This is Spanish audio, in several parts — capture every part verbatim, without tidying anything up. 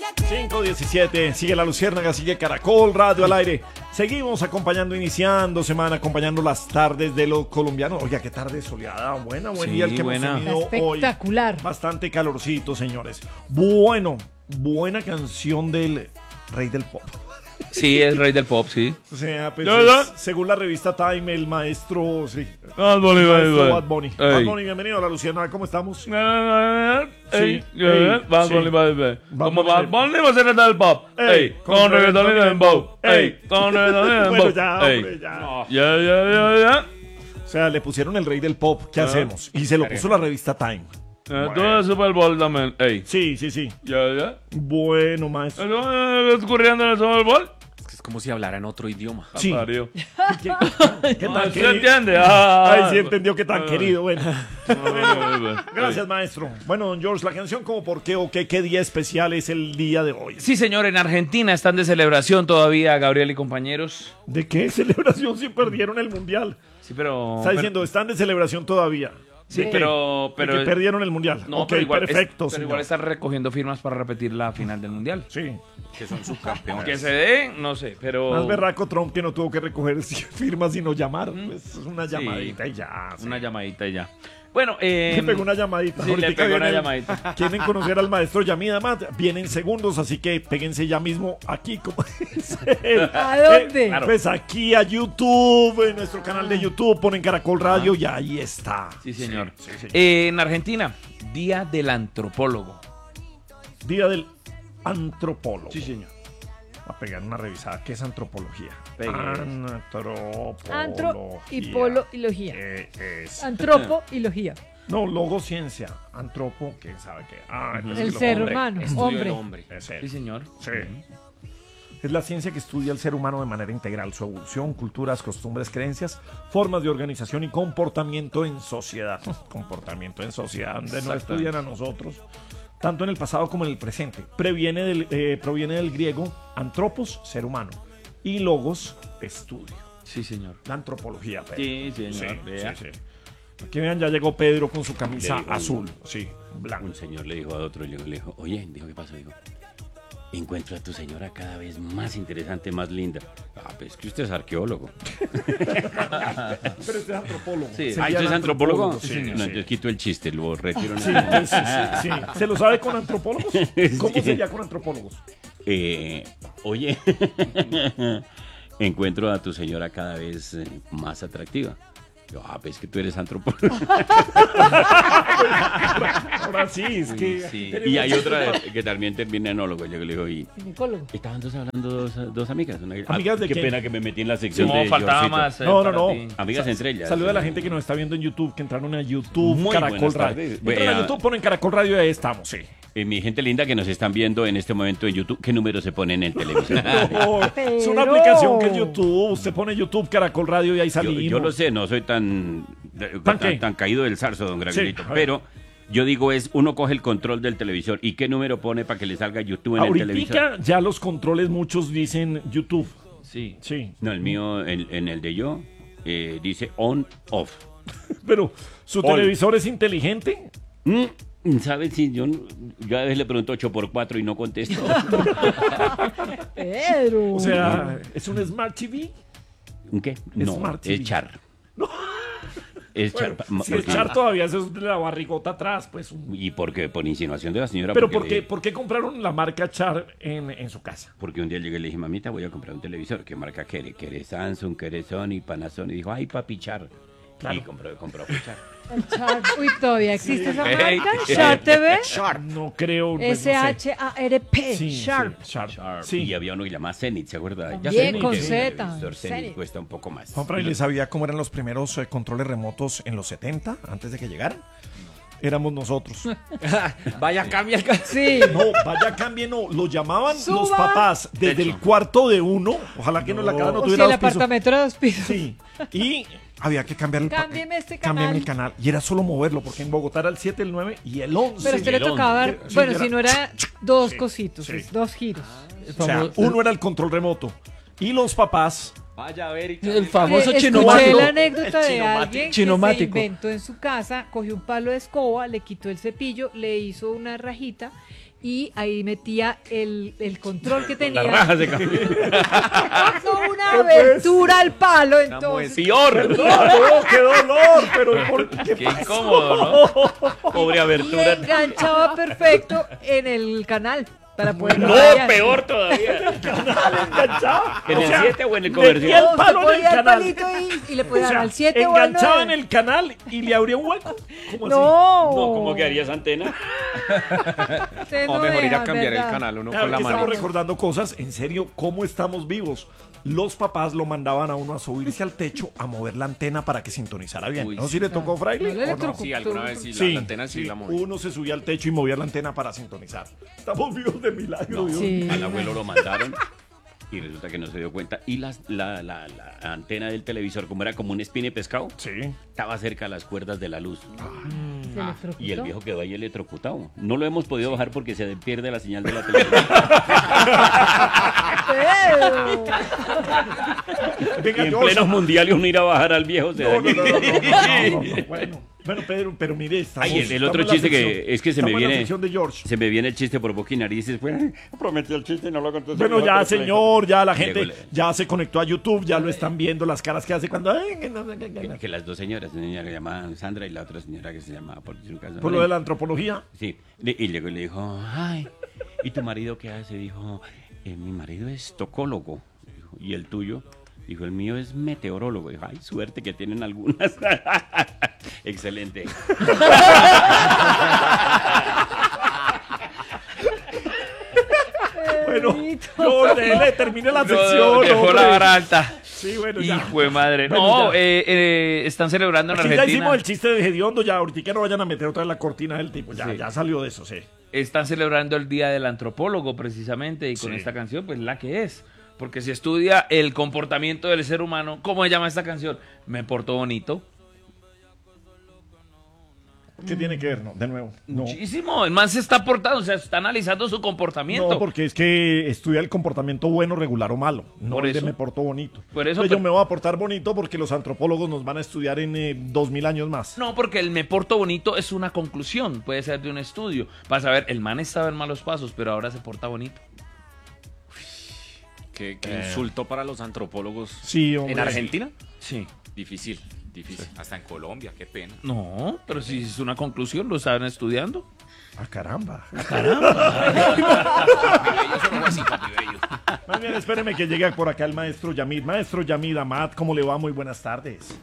cinco diecisiete, sigue La Luciérnaga, sigue Caracol Radio al aire. Seguimos acompañando, iniciando semana, acompañando las tardes de los colombianos. Oiga, qué tarde soleada, buena, buen Sí, día el que buena. hemos tenido hoy. Espectacular. Bastante calorcito, señores. Bueno, buena canción del rey del pop. Sí, es rey del pop, sí. O sea, pues, ¿Ya, ya? es- según la revista Time, el maestro, sí, Bad Bunny, el maestro Bad Bad Bunny. Ey. Bad Bunny, bienvenido a La Luciérnaga, ¿cómo estamos? Ey, ey, Bad sí. Bunny, Bad Bunny. Bad Como Bunny. Bad Bunny va a ser el del pop. Ey, Ey, con reggaetón y dembow. Ey, con reggaetón y dembow. Bueno, ya, Ey. hombre, ya. Ya, ya, ya, ya. O sea, le pusieron el rey del pop, ¿qué Ah. hacemos? Y se lo puso la revista Time. Eh, Tú eres Super Bowl también. Ey. Sí, sí, sí. Ya, ya. Bueno, maestro. ¿Qué está ocurriendo en el Super Bowl? Es como si hablara en otro idioma. Sí. Mario. ¿Qué, qué No, tan ¿se querido? entiende? Ah, Ay, sí entendió que tan ah. querido. Bueno, Gracias. gracias, maestro. Bueno, don George, la canción como por qué o qué, qué día especial es el día de hoy. Sí, señor, en Argentina están de celebración todavía, Gabriel y compañeros. ¿De qué celebración si perdieron el mundial? Sí, pero... Está pero- diciendo, están de celebración todavía. Sí, ¿De qué? pero... De pero que perdieron el mundial. No, ok, pero igual, es- perfecto, pero señor. igual están recogiendo firmas para repetir la final del mundial. Sí. Que son subcampeones. Que se dé, no sé, pero... Más berraco Trump que no tuvo que recoger firmas sino llamar. Pues es una Sí. llamadita y ya. sí. Una llamadita y ya. Bueno, eh... Le pegó una llamadita. Sí, le Ahorita pegó una viene- llamadita. Quieren conocer al maestro Yamida Mat. Vienen segundos, así que péguense ya mismo aquí. Como dice él. ¿A dónde? Eh, Pues aquí a YouTube, en nuestro canal de YouTube, ponen Caracol Radio y ahí está. Sí, señor. Sí, sí, sí. Eh, en Argentina, Día del Antropólogo. Día del antropólogo. señor. Va a pegar una revisada. ¿Qué es antropología? Pegue. Antropología. Antro y polo y logía. ¿Qué es? Antropo y logía. No, logociencia. Antropo, ¿quién sabe qué? Ah, Ujú. es El lo- ser hombre. humano, Estudio hombre. del hombre. Es él. Sí, señor. Sí. Es la ciencia que estudia al ser humano de manera integral, su evolución, culturas, costumbres, creencias, formas de organización y comportamiento en sociedad. Comportamiento en sociedad, donde no Exactamente. estudian a nosotros, tanto en el pasado como en el presente. Previene del, eh, proviene del griego antropos, ser humano, y logos, estudio. Sí, señor. La antropología, Pedro. Sí, señor. Sí, vea. sí, sí. Aquí vean, ya llegó Pedro con su camisa Le digo, azul. Sí, blanco. Un señor le dijo a otro, le dijo, oye, dijo, ¿qué pasó? Dijo, encuentro a tu señora cada vez más interesante, más linda. Ah, pues que usted es arqueólogo. Pero este es antropólogo. Sí. Sería Ah, ¿usted es el antropólogo? Sí, No, sí. yo quito el chiste, lo retiro. Sí, sí, sí, sí. ¿Se lo sabe con antropólogos? ¿Cómo Sí. sería con antropólogos? Eh, oye, encuentro a tu señora cada vez eh, más atractiva. Yo, ah, pues que tú eres antropólogo. Ahora sí, es que... Sí. Y hay otra que también termina en enólogo. Yo le digo, y Ginecólogo. estaban dos hablando dos, dos amigas. Una- ¿Amigas de qué qué? pena que me metí en la sección No, de faltaba Georgito. más. eh, No, no, para no. ti. Amigas entre ellas. Saluda a la gente que nos está viendo en YouTube, que entraron a YouTube, Muy Caracol buenas Radio. tardes. Entran a Vea. YouTube, ponen Caracol Radio y ahí estamos, sí. Eh, mi gente linda que nos están viendo en este momento en YouTube, ¿qué número se pone en el televisor? No, es una Pero- aplicación que es YouTube. Usted pone YouTube, Caracol Radio y ahí Yo, salimos. yo lo sé, no soy tan, ¿Tan tan, qué? tan caído del zarzo, don Gravielito, Sí, a ver. pero yo digo es, uno coge el control del televisor y qué número pone para que le salga YouTube en el televisor. Ahorita ya los controles muchos dicen YouTube. Sí. Sí. No, el mío, en, en el de yo, eh, dice on, off. Pero, ¿su All. televisor es inteligente? Mm, ¿Sabes si yo, yo a veces le pregunto ocho por cuatro y no contesto? Pedro. O sea, ¿es un Smart T V? ¿Un qué? No, Smart T V. es char. Es char. Bueno, pa- si es porque- char todavía, eso es de la barrigota atrás, pues. un- ¿Y por qué? Por insinuación de la señora. Pero porque ¿por qué, le- ¿por qué compraron la marca Char en, en su casa? Porque un día llegué y le dije, mamita, voy a comprar un televisor. ¿Qué marca quiere? ¿Quiere Samsung? ¿Quiere Sony? Panasonic? Y dijo, ay, papi, Char. Claro. Y compró, compró fue Char. El Char. Uy, ¿todavía existe esa Ey, marca? ey. Char T V. No creo. pues, no sé. S H A R P. Sí, Sharp. sí, Sharp. Sharp. Sí. Y había uno que llamaba Zenith, ¿se acuerda? También, Zenith, con sí. Z. El televisor Zenith Zenith. cuesta un poco más. Juanfra, ¿y le sabía cómo eran los primeros eh, controles remotos en los setenta, antes de que llegaran? Éramos nosotros. Vaya, cambia el ca- Sí. No, vaya cambie, no. Lo llamaban Suba. los papás desde Techo. el cuarto de uno. Ojalá que no, la casa no O si tuviera el dos pisos. apartamento era dos pisos. Sí. Y había que cambiar el pa- Cámbieme este Cámbiame canal. el canal. Y era solo moverlo, porque en Bogotá era el siete, el nueve y el once. Pero a usted le El once. tocaba dar, Sí, bueno, era- si no era dos Sí, cositos, sí. es dos giros. O sea, uno era el control remoto. Y los papás... Vaya a ver y El famoso Eh, chinomático. Escuché la anécdota El de chinomático. alguien que se Chinomático. inventó en su casa, cogió un palo de escoba, le quitó el cepillo, le hizo una rajita y ahí metía el, el control que tenía. La raja se cambió. Hizo una abertura al palo, entonces. Peor. No, qué dolor, pero ¿por qué Qué pasó? incómodo, ¿no? Pobre Y abertura. enganchaba perfecto en el canal para poder No, cambiar. peor todavía. Enganchaba. ¿En O el sea, siete o en el metía comercial? el palo en el Ponía el canal. palito ahí y le O podía dar sea, al siete o al enganchaba en nueve. el canal y le abría un hueco. ¿Cómo así? No. No, ¿cómo quedaría esa antena? Usted O no mejor ir deja, a cambiar ¿verdad? el canal uno Claro con la que mano. estamos recordando cosas, en serio, cómo estamos vivos. Los papás lo mandaban a uno a subirse al techo a mover la antena para que sintonizara bien. Uy, ¿No? ¿Si le tocó, Fraile? No le ¿O no? electrocutó. Sí, alguna vez sí, la, Sí, la antena sí, sí, la moví. uno se subía al techo y movía la antena para sintonizar. Estamos vivos de milagro, Dios. Sí. Al abuelo lo mandaron y resulta que no se dio cuenta. Y las- la, la- la antena del televisor, como era como un espine pescado, Sí. estaba cerca de las cuerdas de la luz. Se electrocutó. Y el viejo quedó ahí electrocutado. No lo hemos podido bajar porque se pierde la señal de la televisión. Pero- Venga, Y en George. pleno mundial y uno ir a bajar al viejo. Se No, no, daña. no, no, no, no, no, no. Bueno, bueno, Pedro, pero mire, estamos, Ay, el, el estamos otro en la chiste sección- que es que se me estamos en la viene. sección de George. Se me viene el chiste por boca y narices. Pues, prometí el chiste y no lo conté. Bueno, ya, señor, ya la Y gente luego le- ya se conectó a YouTube, ya lo están viendo, las caras que hace cuando... ay, que no, que- que- Que, que- que las dos señoras, una señora que se llamaba Sandra y la otra señora que se llamaba por decir un caso. Por lo de la antropología. Sí, le- y luego le dijo, ay, ¿y tu marido qué hace? Dijo, "Eh, mi marido es tocólogo. Dijo, ¿y el tuyo? Dijo, el mío es meteorólogo. Dijo, ay, suerte que tienen algunas. Excelente. Bueno, Bonito. George, le termine la No, sección. dejó hombre. la vara alta. Sí, bueno, ya. Hijo de madre. Bueno, No, ya. eh, eh, están celebrando en Aquí ya Argentina. hicimos el chiste de Gediondo, ya ahorita que no vayan a meter otra vez la cortina del tipo, ya, Sí. ya salió de eso, sí. Están celebrando el Día del Antropólogo precisamente y con Sí. esta canción, pues la que es. Porque se estudia el comportamiento del ser humano. ¿Cómo se llama esta canción? Me portó bonito. ¿Qué tiene que ver? No, de nuevo. No. Muchísimo. El man se está portando, o sea, está analizando su comportamiento. No, porque es que estudia el comportamiento bueno, regular o malo. No Por el de eso. me porto bonito. Por eso, Entonces pero- yo me voy a portar bonito porque los antropólogos nos van a estudiar en eh, dos mil años más. No, porque el me porto bonito es una conclusión, puede ser de un estudio. Vas a ver, el man estaba en malos pasos, pero ahora se porta bonito. Qué, qué insulto para los antropólogos. Sí, hombre. ¿En Argentina? Sí. Difícil, difícil. Hasta en Colombia, qué pena. No, pero si es una conclusión, lo estaban estudiando. Ah, caramba. Yo solo voy así, papi bello. Más bien, espéreme que llegue por acá el maestro Yamid. Maestro Yamid Amat, ¿cómo le va? Muy buenas tardes.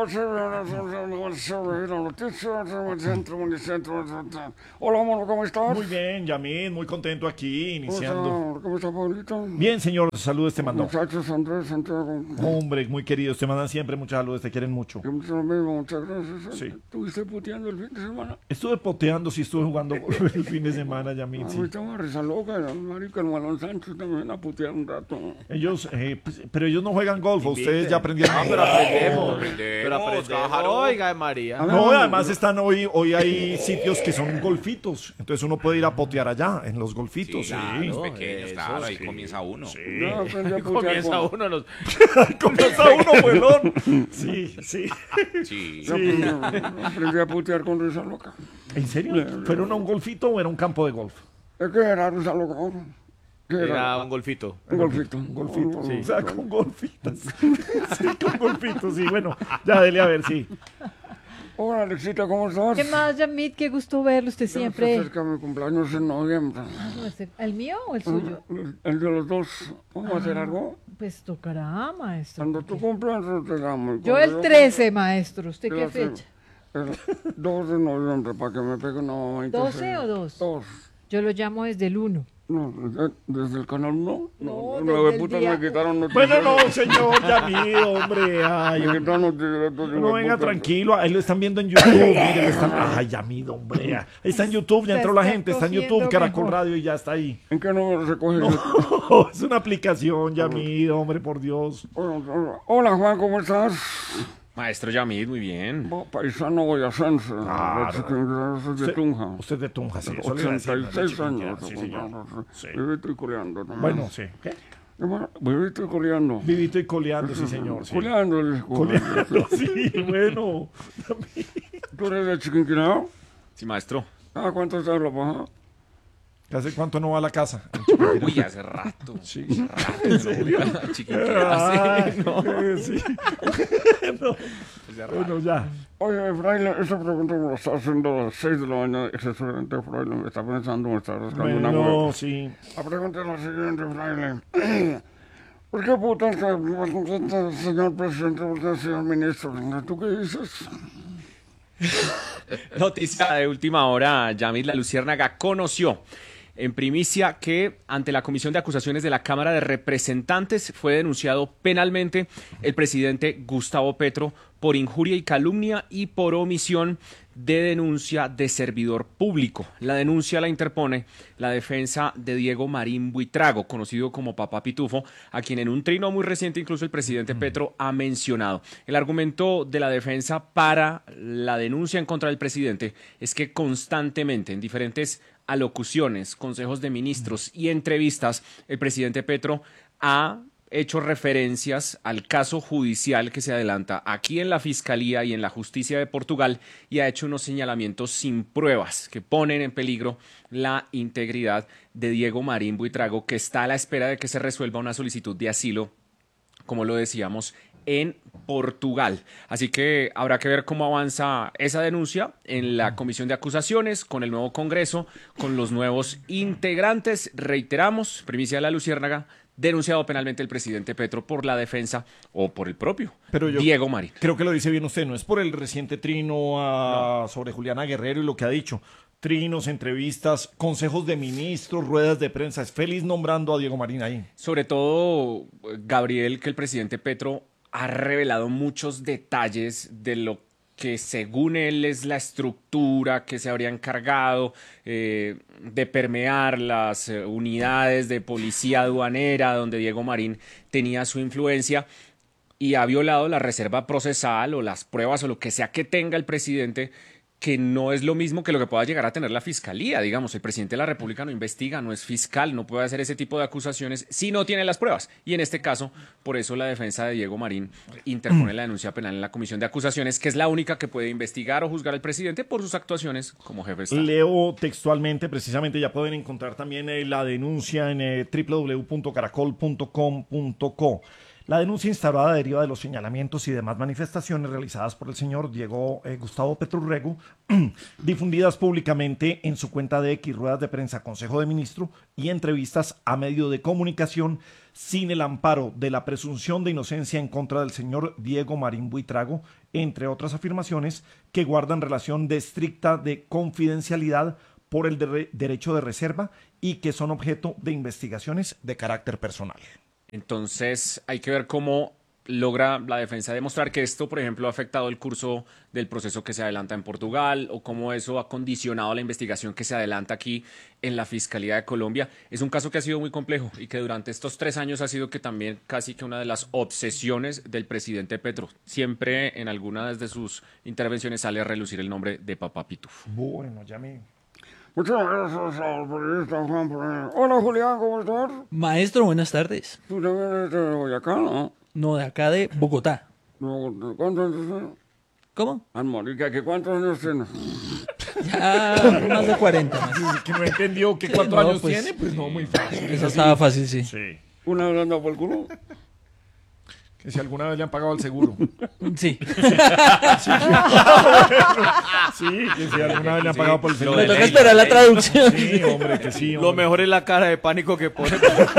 Hola, mono, ¿cómo estás? Muy bien, Yamid, muy contento aquí, iniciando. ¿Cómo está, ¿Cómo está, Pablito? Bien, señor, saludos te mandó. Muchachos, Andrés, Santiago. Hombre, muy queridos, te mandan siempre muchas saludos, te quieren mucho. Yo mucho lo mismo, muchas gracias. Sí. ¿Estuviste puteando el fin de semana? Estuve poteando, sí estuve jugando el fin de semana, Yamid, A sí. mí estaba risa loca, el marico, el Malón Sánchez también a putear un rato. Ellos, eh, pues, pero ellos no juegan golf, ustedes ya aprendieron. pero aprendemos. Pero aprendemos. Oiga, María. No, además están hoy, hoy hay sitios que son golfitos, entonces uno puede ir a potear allá, en los golfitos, sí. Los pequeños, eso, claro, ahí sí. comienza uno. Yo aprendí a putear Comienza con... uno los... Comienza uno, pelón. Sí, sí. Sí. Yo aprendí, aprendí a putear con risa loca. ¿En serio? ¿Fueron a un golfito o era un campo de golf? ¿Es que era risa loca? ¿Qué era? Era un golfito. Un golfito. Un golfito, Sí. o sea, con golfitas. Sí, con golfitos, sí, bueno, ya dele a ver, sí. Hola, Alexita, ¿cómo estás? ¿Qué más, Yamid? Qué gusto verlo usted Ya se siempre. acerca mi cumpleaños en noviembre. ¿El mío o el suyo? El de los dos. ¿Vamos a hacer algo? Pues tocará, maestro. Cuando tú cumplas, te llamo. Y Yo cuando el trece, maestro. ¿Usted qué Yo sé. fecha? El dos de noviembre, para que me pegue una mamita. ¿doce o dos? Dos. Yo lo llamo desde el uno. No, desde, desde el canal uno. No, nueve desde el putas día- me quitaron noticias. Bueno, no, señor Yamid, hombre, ay, Me quitaron noticias. entonces no me venga putas. tranquilo, ahí lo están viendo en YouTube, mire, lo están, ay, Yamid, hombre, ahí está en YouTube, ya Se entró la está gente, está en cociendo YouTube, Caracol mejor. Radio y ya está ahí. ¿En qué número se coge? No, es una aplicación, Yamid, hombre, por Dios. Hola, hola, Juan, ¿cómo estás? Maestro Yamid, muy bien. Bo- Paisano boyacense. Claro. Soy de Usted- Tunja. Usted de Tunja, sí, eso le iba a decir, ochenta y seis ¿no? años. Sí, señor. Sí. Vivito y coleando. también. Bueno, sí. ¿Qué? Bueno, Vivito y coleando. Vivito y coleando, sí, señor. Sí. Coleando, le digo. Coleando, sí, bueno. ¿Tú eres de Chiquinquirá? Sí, maestro. ¿Ah, cuánto está la paja? ¿Hace cuánto no va a la casa? Uy, hace rato. Sí. ¿En serio? Chiquitita, sí, no. Eh, sí. No. Bueno, ya. Oye, fraile, esa pregunta me la está haciendo a las seis de la mañana. Excelente, fraile, me está pensando, me está rascando una Bueno, hueá. sí. La pregunta es la siguiente, fraile. ¿Por qué putas se señor presidente, por qué señor ministro? ¿Tú qué dices? Noticia de última hora, Yamil La Luciérnaga conoció en primicia que ante la Comisión de Acusaciones de la Cámara de Representantes fue denunciado penalmente el presidente Gustavo Petro por injuria y calumnia y por omisión de denuncia de servidor público. La denuncia la interpone la defensa de Diego Marín Buitrago, conocido como Papá Pitufo, a quien en un trino muy reciente incluso el presidente Petro ha mencionado. El argumento de la defensa para la denuncia en contra del presidente es que constantemente en diferentes alocuciones, consejos de ministros y entrevistas, el presidente Petro ha hecho referencias al caso judicial que se adelanta aquí en la Fiscalía y en la Justicia de Portugal y ha hecho unos señalamientos sin pruebas que ponen en peligro la integridad de Diego Marín Buitrago, que está a la espera de que se resuelva una solicitud de asilo, como lo decíamos, en Portugal. Así que habrá que ver cómo avanza esa denuncia en la Comisión de Acusaciones, con el nuevo Congreso, con los nuevos integrantes. Reiteramos, primicia de La Luciérnaga, denunciado penalmente el presidente Petro por la defensa o por el propio Pero yo Diego Marín. Creo que lo dice bien usted, no es por el reciente trino a- No. sobre Juliana Guerrero y lo que ha dicho. Trinos, entrevistas, consejos de ministros, ruedas de prensa. Es feliz nombrando a Diego Marín ahí. Sobre todo, Gabriel, que el presidente Petro ha revelado muchos detalles de lo que según él es la estructura que se habría encargado eh, de permear las eh, unidades de policía aduanera donde Diego Marín tenía su influencia y ha violado la reserva procesal o las pruebas o lo que sea que tenga el presidente, que no es lo mismo que lo que pueda llegar a tener la fiscalía. Digamos, el presidente de la República no investiga, no es fiscal, no puede hacer ese tipo de acusaciones si no tiene las pruebas. Y en este caso, por eso la defensa de Diego Marín interpone la denuncia penal en la Comisión de Acusaciones, que es la única que puede investigar o juzgar al presidente por sus actuaciones como jefe de Estado. Leo textualmente, precisamente ya pueden encontrar también eh, la denuncia en eh, doble u doble u doble u punto caracol punto com punto co. La denuncia instaurada deriva de los señalamientos y demás manifestaciones realizadas por el señor Diego eh, Gustavo Petro Urrego, difundidas públicamente en su cuenta de X, ruedas de prensa, Consejo de Ministros y entrevistas a medio de comunicación, sin el amparo de la presunción de inocencia en contra del señor Diego Marín Buitrago, entre otras afirmaciones que guardan relación de estricta de confidencialidad por el de- derecho de reserva y que son objeto de investigaciones de carácter personal. Entonces hay que ver cómo logra la defensa demostrar que esto, por ejemplo, ha afectado el curso del proceso que se adelanta en Portugal o cómo eso ha condicionado la investigación que se adelanta aquí en la Fiscalía de Colombia. Es un caso que ha sido muy complejo y que durante estos tres años ha sido que también casi que una de las obsesiones del presidente Petro. Siempre en alguna de sus intervenciones sale a relucir el nombre de Papá Pitufo. Bueno, ya me... Muchas gracias al periodista Juan por venir. Hola, Julián, ¿cómo estás? Maestro, buenas tardes. Tú también eres de Boyacá, ¿no? No, de acá de Bogotá. No, ¿cuántos años tienes? ¿Cómo? Ah, marica, ¿qué cuántos años tienes? Ya más de cuarenta. Más. Que no entendió que cuántos No, años pues, tiene, pues no, muy fácil. Eso estaba fácil, sí. Sí. ¿Una vez anda por el culo? Que si alguna vez le han pagado el seguro. Sí. Sí, que si alguna vez le han pagado por el seguro. Me toca esperar la traducción. Sí, hombre, que sí, hombre. Lo mejor es la cara de pánico que pone.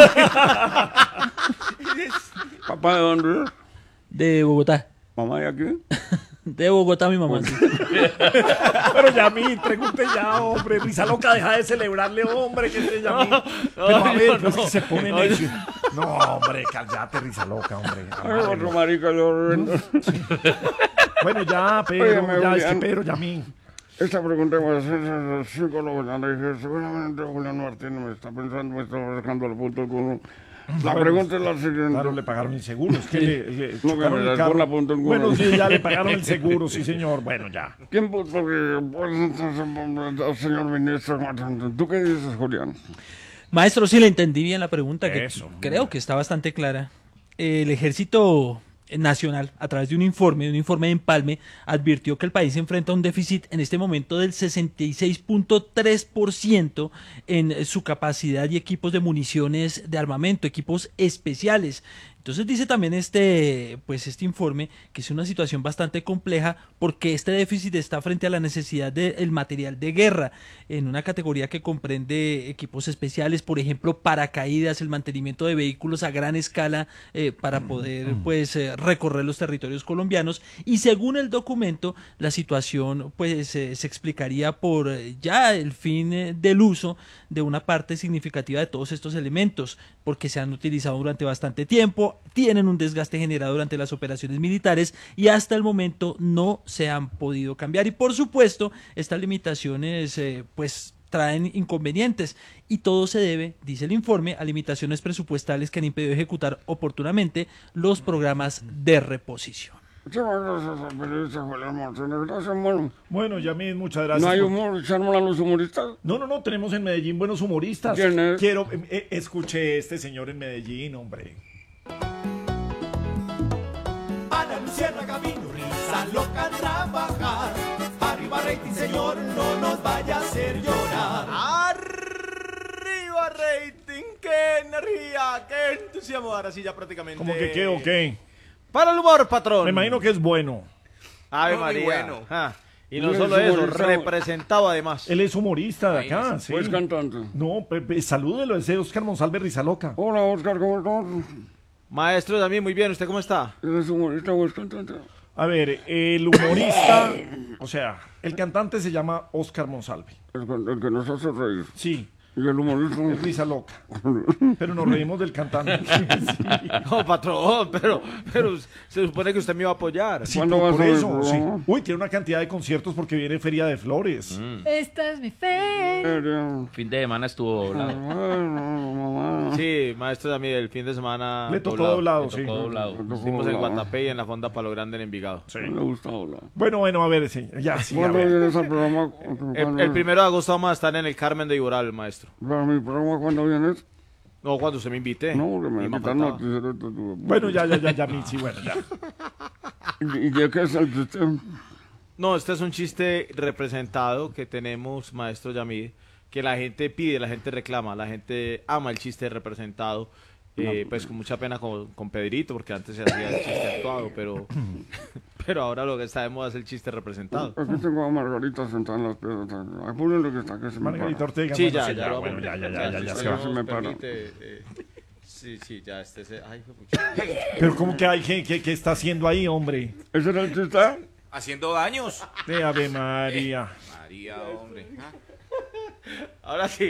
¿Papá de dónde es? De Bogotá. ¿Mamá de aquí? De Bogotá, mi mamá. Sí. Pero Yamil, pregunte ya, hombre. Risa loca, deja de celebrarle, hombre, que este Yamil. Pero a ver, pues que se pone necio. No, hombre, cállate, risa loca, hombre. Ay, otro marica, yo... Bueno, ya, pero, Óigame, ya, es que Julián. pero, Yamil. Esta pregunta va a ser al psicólogo. Le dije, seguramente Julián Martínez me está pensando, me está rascando el punto del culo. La pregunta es la siguiente. Claro, le pagaron el seguro. Es que le, le No, que chocaron me el rasgó carro. la punta del culo. Bueno, sí, ya le pagaron el seguro, sí, señor. Bueno, ya. ¿Quién puso que, pues, entonces, señor ministro? ¿Tú qué dices, Julián? Maestro, sí le entendí bien la pregunta, que Eso. creo que está bastante clara. El ejército nacional, a través de un informe, de un informe de empalme, advirtió que el país enfrenta un déficit en este momento del sesenta y seis punto tres por ciento en su capacidad y equipos de municiones de armamento, equipos especiales. Entonces dice también este, pues este informe que es una situación bastante compleja porque este déficit está frente a la necesidad del material de guerra en una categoría que comprende equipos especiales, por ejemplo, paracaídas, el mantenimiento de vehículos a gran escala eh, para poder pues eh, recorrer los territorios colombianos, y según el documento la situación pues eh, se explicaría por eh, ya el fin eh, del uso de una parte significativa de todos estos elementos porque se han utilizado durante bastante tiempo, tienen un desgaste generado durante las operaciones militares y hasta el momento no se han podido cambiar. Y por supuesto, estas limitaciones eh, pues traen inconvenientes y todo se debe, dice el informe, a limitaciones presupuestales que han impedido ejecutar oportunamente los programas de reposición. Bueno, Yamid, muchas gracias. No hay por- humor, se arman los humoristas. No, no, no, tenemos en Medellín buenos humoristas. ¿Quién es? Quiero, eh, eh, escuché este señor en Medellín, hombre. Ana Luciérnaga vino, risa loca a trabajar. Arriba rating, señor, no nos vaya a hacer llorar. ¡Arriba rating! ¡Qué energía! ¡Qué entusiasmo! Ahora sí ya prácticamente... ¿Cómo que qué o qué? ¡Para el humor, patrón! Me imagino que es bueno. ¡Ave Muy María! bueno. Ah, y no Muy solo eso, humorista. representado además. Él es humorista de acá, sí. Pues cantante. No, Pepe, salúdelo, ese Oscar Monsalve Rizaloca. Hola, Oscar, ¿cómo estás? Maestro, también muy bien. ¿Usted cómo está? ¿Eres humorista o es cantante? A ver, el humorista, o sea, el cantante se llama Oscar Monsalve. El, que- el que nos hace reír. Sí, Y el humorista. es Rizaloca. Pero nos reímos del cantante. Sí, No, patrón, pero, pero se supone que usted me iba a apoyar. sí, ¿Cuándo por, vas por a ver el eso, sí. programa? Uy, tiene una cantidad de conciertos porque viene Feria de Flores. Esta es mi fe. Serio. Fin de semana estuvo doblado. Bueno, mamá. Sí, maestro, también el fin de semana... Le tocó doblado, Le sí. tocó doblado. Estuvimos en Guatapé y en la Fonda Palo Grande en Envigado. Sí. Me gusta hablar. Bueno, bueno, a ver, sí, ya, sí, a ¿Cuándo ver. vienes al programa? El, el primero de agosto vamos a estar en el Carmen de Iboral, maestro. ¿Para mi programa cuándo vienes? No, cuando usted me invite. No, porque me Ni más quitan faltaba. noticiero. tu- tu- Bueno, ya, ya, ya, ya, Michi, bueno, ya. ¿Y y de qué es el sistema? No, este es un chiste representado que tenemos, maestro Yamid, que la gente pide, la gente reclama, la gente ama el chiste representado. Eh, pues con mucha pena con, con Pedrito, porque antes se hacía el chiste actuado, pero, pero ahora lo que está de moda es el chiste representado. Aquí tengo a Margarita sentada en las piedras. Apúrenle que está, que se me Margarita para. Ortega. Sí, bueno, ya, ya, lo bueno, ya, ya, ya, ya, ya si se va. se me para. permite, eh, sí, sí, ya, este se... Ay, fue mucho. Pero ¿cómo que hay que, que, que está haciendo ahí, hombre? ¿Ese era el chiste? Haciendo daños. De Ave María. María, hombre. Ahora sí.